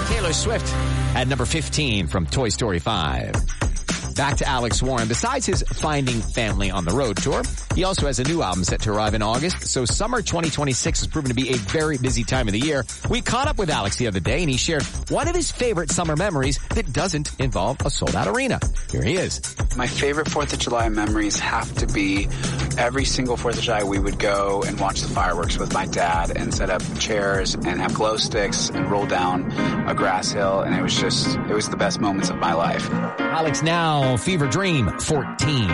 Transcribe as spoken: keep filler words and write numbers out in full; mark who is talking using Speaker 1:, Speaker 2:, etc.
Speaker 1: Taylor Swift at number fifteen from Toy Story five. Back to Alex Warren. Besides his Finding Family on the Road tour, he also has a new album set to arrive in August. So summer twenty twenty-six has proven to be a very busy time of the year. We caught up with Alex the other day and he shared one of his favorite summer memories that doesn't involve a sold out arena. Here he is.
Speaker 2: My favorite fourth of July memories have to be every single fourth of July we would go and watch the fireworks with my dad and set up chairs and have glow sticks and roll down a grass hill. And it was just, it was the best moments of my life.
Speaker 1: Alex now, Fever Dream fourteen.